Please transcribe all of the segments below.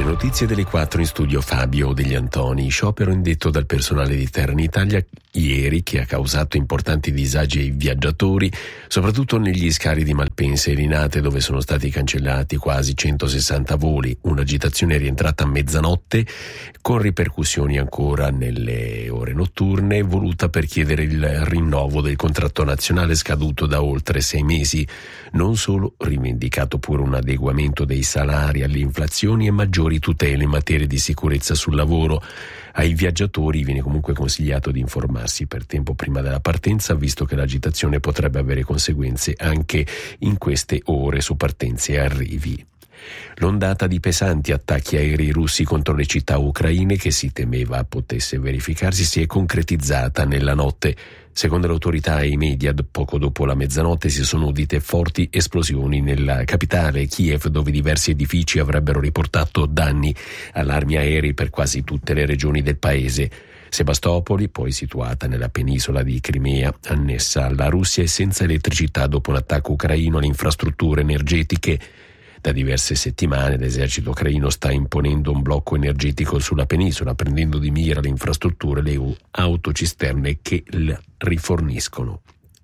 notizie delle 4 in studio Fabio Degli Antoni. Sciopero indetto dal personale di Terra Italia ieri, che ha causato importanti disagi ai viaggiatori, soprattutto negli scali di Malpensa e Linate, dove sono stati cancellati quasi 160 voli. Un'agitazione rientrata a mezzanotte, con ripercussioni ancora nelle ore notturne, voluta per chiedere il rinnovo del contratto nazionale scaduto da oltre 6 mesi. Non solo, rivendicato pure un adeguamento dei salari alle inflazioni e maggiori tutele in materia di sicurezza sul lavoro. Ai viaggiatori viene comunque consigliato di informarsi per tempo prima della partenza, visto che l'agitazione potrebbe avere conseguenze anche in queste ore su partenze e arrivi. L'ondata di pesanti attacchi aerei russi contro le città ucraine, che si temeva potesse verificarsi, si è concretizzata nella notte. Secondo le autorità e i media, poco dopo la mezzanotte si sono udite forti esplosioni nella capitale, Kiev, dove diversi edifici avrebbero riportato danni. Allarmi aerei per quasi tutte le regioni del paese. Sebastopoli, poi situata nella penisola di Crimea, annessa alla Russia, è senza elettricità dopo un attacco ucraino alle infrastrutture energetiche. Da diverse settimane l'esercito ucraino sta imponendo un blocco energetico sulla penisola, prendendo di mira le infrastrutture e le autocisterne che la riforniscono.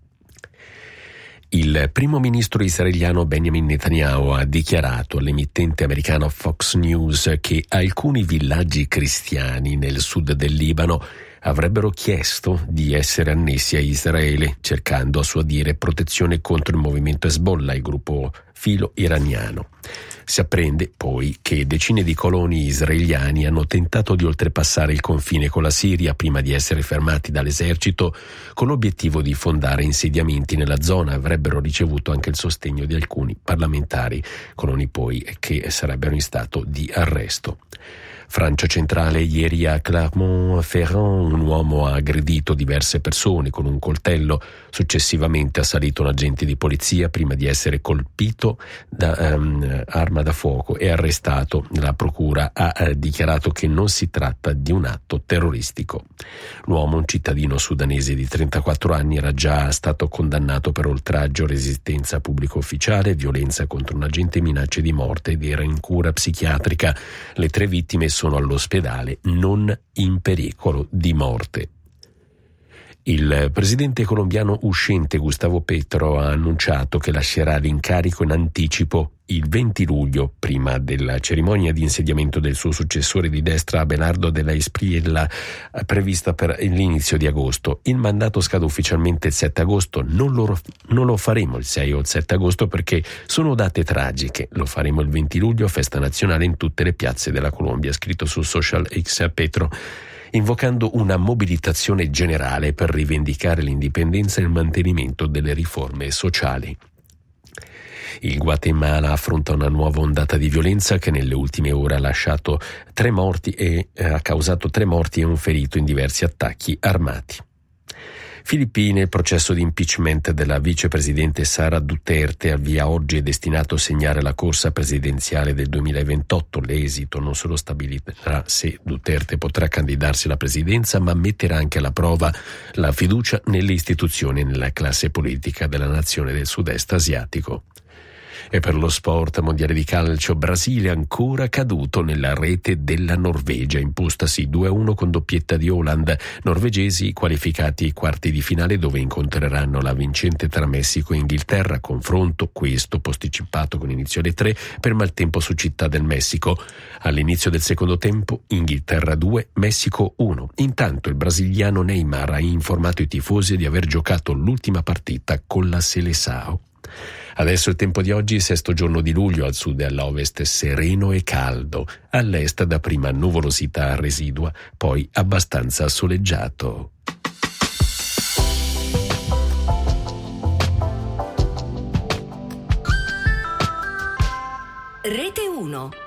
Il primo ministro israeliano Benjamin Netanyahu ha dichiarato all'emittente americana Fox News che alcuni villaggi cristiani nel sud del Libano avrebbero chiesto di essere annessi a Israele, cercando a suo dire protezione contro il movimento Hezbollah, il gruppo filo iraniano. Si apprende poi che decine di coloni israeliani hanno tentato di oltrepassare il confine con la Siria prima di essere fermati dall'esercito, con l'obiettivo di fondare insediamenti nella zona. Avrebbero ricevuto anche il sostegno di alcuni parlamentari, coloni poi che sarebbero in stato di arresto. Francia centrale, ieri a Clermont-Ferrand un uomo ha aggredito diverse persone con un coltello, successivamente ha assalito un agente di polizia prima di essere colpito da arma da fuoco e arrestato. La procura ha dichiarato che non si tratta di un atto terroristico. L'uomo, un cittadino sudanese di 34 anni, era già stato condannato per oltraggio, resistenza a pubblico ufficiale, violenza contro un agente e minacce di morte, ed era in cura psichiatrica. Le 3 vittime sono all'ospedale, non in pericolo di morte. Il presidente colombiano uscente Gustavo Petro ha annunciato che lascerà l'incarico in anticipo il 20 luglio, prima della cerimonia di insediamento del suo successore di destra Abelardo de la Espriella, prevista per l'inizio di agosto. Il mandato scade ufficialmente il 7 agosto, non lo faremo il 6 o il 7 agosto perché sono date tragiche. Lo faremo il 20 luglio, festa nazionale in tutte le piazze della Colombia, ha scritto sul social X Petro, invocando una mobilitazione generale per rivendicare l'indipendenza e il mantenimento delle riforme sociali. Il Guatemala affronta una nuova ondata di violenza che nelle ultime ore ha lasciato 3 morti e ha causato 3 morti e un ferito in diversi attacchi armati. Filippine, il processo di impeachment della vicepresidente Sara Duterte al via oggi è destinato a segnare la corsa presidenziale del 2028. L'esito non solo stabilirà se Duterte potrà candidarsi alla presidenza, ma metterà anche alla prova la fiducia nelle istituzioni e nella classe politica della nazione del sud-est asiatico. E per lo sport, mondiale di calcio, Brasile ancora caduto nella rete della Norvegia, impostasi 2-1 con doppietta di Haaland. Norvegesi qualificati ai quarti di finale, dove incontreranno la vincente tra Messico e Inghilterra, confronto questo posticipato con inizio alle 3 per maltempo su Città del Messico. All'inizio del secondo tempo Inghilterra 2, Messico 1. Intanto il brasiliano Neymar ha informato i tifosi di aver giocato l'ultima partita con la Seleção. Adesso il tempo di oggi, sesto giorno di luglio, al sud e all'ovest sereno e caldo, all'est dapprima nuvolosità residua, poi abbastanza soleggiato. Rete 1.